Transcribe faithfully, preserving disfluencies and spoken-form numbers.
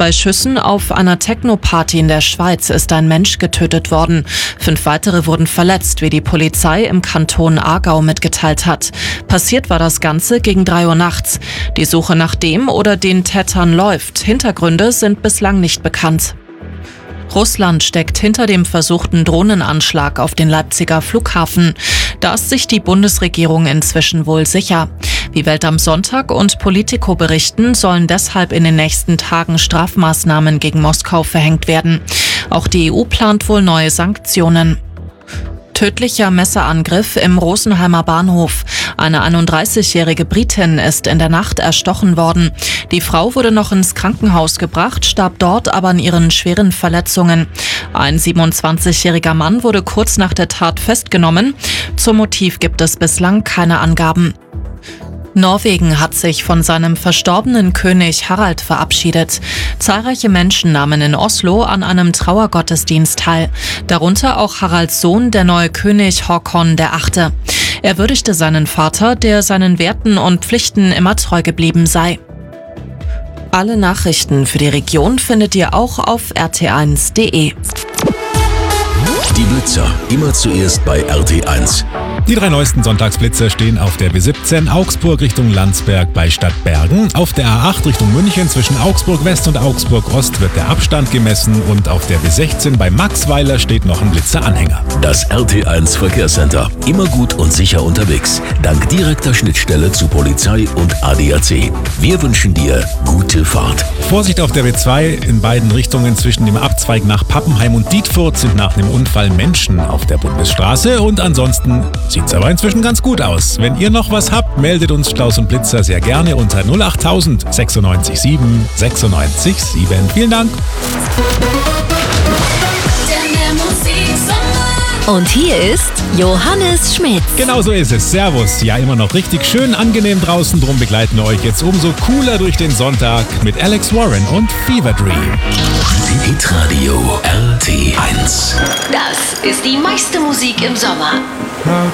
Bei Schüssen auf einer Techno-Party in der Schweiz ist ein Mensch getötet worden. Fünf weitere wurden verletzt, wie die Polizei im Kanton Aargau mitgeteilt hat. Passiert war das Ganze gegen drei Uhr nachts. Die Suche nach dem oder den Tätern läuft. Hintergründe sind bislang nicht bekannt. Russland steckt hinter dem versuchten Drohnenanschlag auf den Leipziger Flughafen. Da ist sich die Bundesregierung inzwischen wohl sicher. Wie Welt am Sonntag und Politico berichten, sollen deshalb in den nächsten Tagen Strafmaßnahmen gegen Moskau verhängt werden. Auch die E U plant wohl neue Sanktionen. Tödlicher Messerangriff im Rosenheimer Bahnhof. Eine einunddreißigjährige Britin ist in der Nacht erstochen worden. Die Frau wurde noch ins Krankenhaus gebracht, starb dort aber an ihren schweren Verletzungen. Ein siebenundzwanzigjähriger Mann wurde kurz nach der Tat festgenommen. Zum Motiv gibt es bislang keine Angaben. Norwegen hat sich von seinem verstorbenen König Harald verabschiedet. Zahlreiche Menschen nahmen in Oslo an einem Trauergottesdienst teil. Darunter auch Haralds Sohn, der neue König Håkon der Achte. Er würdigte seinen Vater, der seinen Werten und Pflichten immer treu geblieben sei. Alle Nachrichten für die Region findet ihr auch auf r t eins punkt d e. Die Blitzer, immer zuerst bei R T eins. Die drei neuesten Sonntagsblitzer stehen auf der B siebzehn Augsburg Richtung Landsberg bei Stadtbergen. Auf der A acht Richtung München zwischen Augsburg West und Augsburg Ost wird der Abstand gemessen und auf der B sechzehn bei Maxweiler steht noch ein Blitzeranhänger. Das R T eins Verkehrscenter. Immer gut und sicher unterwegs. Dank direkter Schnittstelle zu Polizei und A D A C. Wir wünschen dir gute Fahrt. Vorsicht auf der B zwei in beiden Richtungen zwischen dem Abzweig nach Pappenheim und Dietfurt sind nach einem Unfall Menschen auf der Bundesstraße und ansonsten sieht's aber inzwischen ganz gut aus. Wenn ihr noch was habt, meldet uns Klaus und Blitzer sehr gerne unter null achttausend sechsundneunzig sieben sechsundneunzig sieben. Vielen Dank. Und hier ist Johannes Schmidt. Genau so ist es. Servus. Ja, immer noch richtig schön angenehm draußen. Drum begleiten wir euch jetzt umso cooler durch den Sonntag mit Alex Warren und Fever Dream. Hitradio R T eins. Das ist die meiste Musik im Sommer.